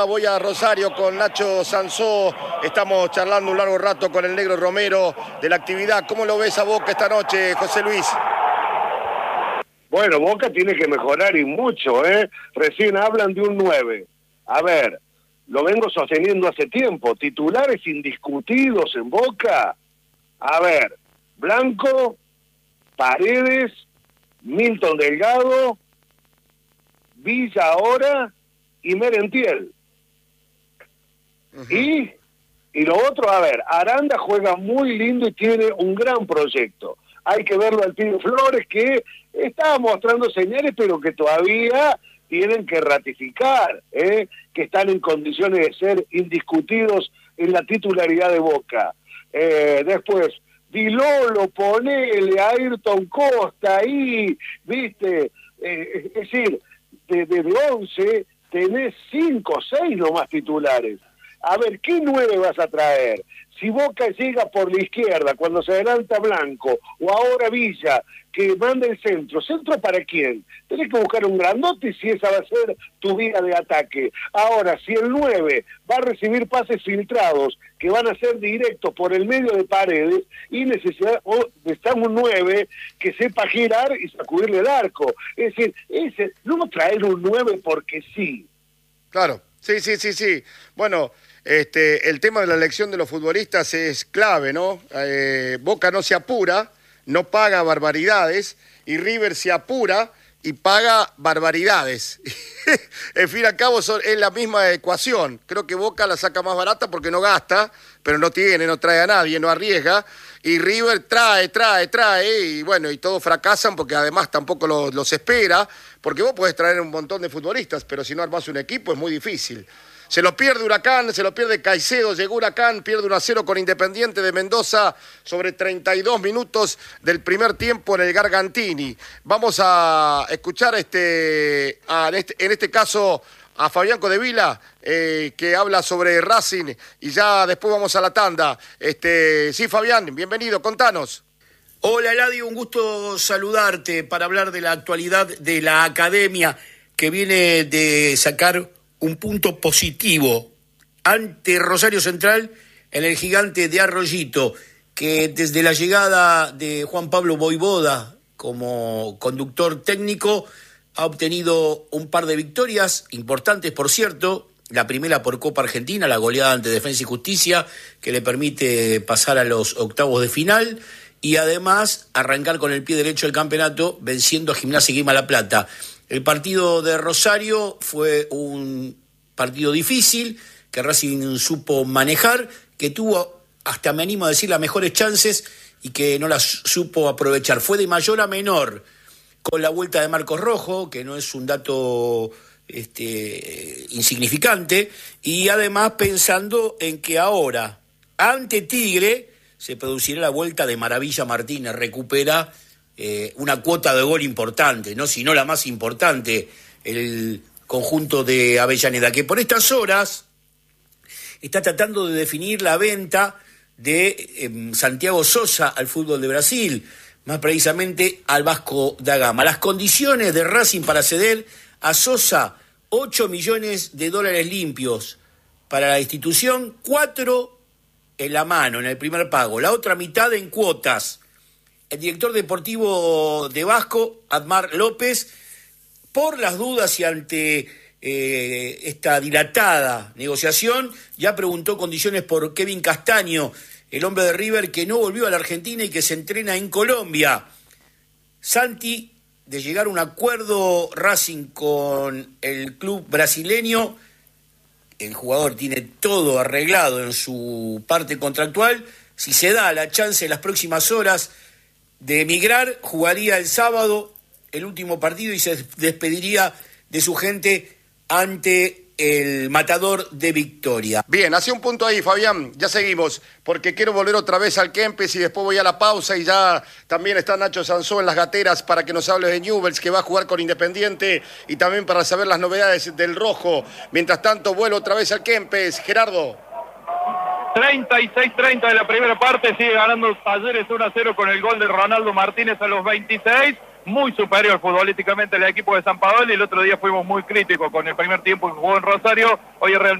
Voy a Rosario con Nacho Sansó, estamos charlando un largo rato con el Negro Romero de la actividad. ¿Cómo lo ves a Boca esta noche, José Luis? Bueno, Boca tiene que mejorar y mucho, ¿eh? Recién hablan de un 9. A ver, lo vengo sosteniendo hace tiempo. Titulares indiscutidos en Boca. A ver, Blanco, Paredes, Milton Delgado, Villa ahora y Merentiel. Y lo otro, a ver, Aranda juega muy lindo y tiene un gran proyecto. Hay que verlo al Pino Flores, que está mostrando señales, pero que todavía tienen que ratificar, que están en condiciones de ser indiscutidos en la titularidad de Boca. Después, Di Lolo, ponele a Ayrton Costa ahí, ¿viste? Es decir, de 11 tenés 5 o 6 nomás titulares. A ver, ¿qué 9 vas a traer? Si Boca llega por la izquierda, cuando se adelanta Blanco, o ahora Villa, que manda el centro, ¿centro para quién? Tenés que buscar un grandote si esa va a ser tu vía de ataque. Ahora, si el 9 va a recibir pases filtrados, que van a ser directos por el medio de Paredes, y necesitamos un 9 que sepa girar y sacudirle el arco. Es decir, no traer un 9 porque sí. Claro, sí. Bueno, el tema de la elección de los futbolistas es clave, ¿no? Boca no se apura, no paga barbaridades, y River se apura y paga barbaridades. En fin y al cabo es la misma ecuación. Creo que Boca la saca más barata porque no gasta, pero no trae a nadie, no arriesga. Y River trae, y bueno, y todos fracasan porque además tampoco los espera, porque vos podés traer un montón de futbolistas, pero si no armás un equipo es muy difícil. Se lo pierde Huracán, se lo pierde Caicedo, llegó Huracán, pierde 1-0 con Independiente de Mendoza sobre 32 minutos del primer tiempo en el Gargantini. Vamos a escuchar en este caso a Fabián Codevila, que habla sobre Racing, y ya después vamos a la tanda. Sí, Fabián, bienvenido, contanos. Hola, Eladio, un gusto saludarte para hablar de la actualidad de la academia, que viene de sacar un punto positivo ante Rosario Central en el Gigante de Arroyito, que desde la llegada de Juan Pablo Voivoda como conductor técnico ha obtenido un par de victorias importantes, por cierto. La primera por Copa Argentina, la goleada ante Defensa y Justicia, que le permite pasar a los octavos de final, y además arrancar con el pie derecho del campeonato venciendo a Gimnasia y Grima La Plata. El partido de Rosario fue un partido difícil, que Racing supo manejar, que tuvo, hasta me animo a decir, las mejores chances y que no las supo aprovechar. Fue de mayor a menor, con la vuelta de Marcos Rojo, que no es un dato insignificante, y además pensando en que ahora, ante Tigre, se producirá la vuelta de Maravilla Martínez, recupera una cuota de gol importante, no, sino la más importante, el conjunto de Avellaneda, que por estas horas está tratando de definir la venta de Santiago Sosa al fútbol de Brasil, más precisamente al Vasco da Gama. Las condiciones de Racing para ceder a Sosa: $8 millones limpios para la institución, 4 en la mano, en el primer pago, la otra mitad en cuotas. El director deportivo de Vasco, Admar López, por las dudas y ante esta dilatada negociación, ya preguntó condiciones por Kevin Castaño, el hombre de River que no volvió a la Argentina y que se entrena en Colombia. Santi, de llegar a un acuerdo Racing con el club brasileño, el jugador tiene todo arreglado en su parte contractual. Si se da la chance en las próximas horas de emigrar, jugaría el sábado el último partido y se despediría de su gente ante el Matador de Victoria. Bien, hace un punto ahí, Fabián, ya seguimos, porque quiero volver otra vez al Kempes y después voy a la pausa, y ya también está Nacho Sansó en las gateras para que nos hable de Newell's, que va a jugar con Independiente, y también para saber las novedades del Rojo. Mientras tanto, vuelo otra vez al Kempes. Gerardo. 36-30 de la primera parte, sigue ganando Talleres 1-0 con el gol de Ronaldo Martínez a los 26. muy superior futbolísticamente al equipo de San Paolo, y el otro día fuimos muy críticos con el primer tiempo que jugó en Rosario. Hoy es realmente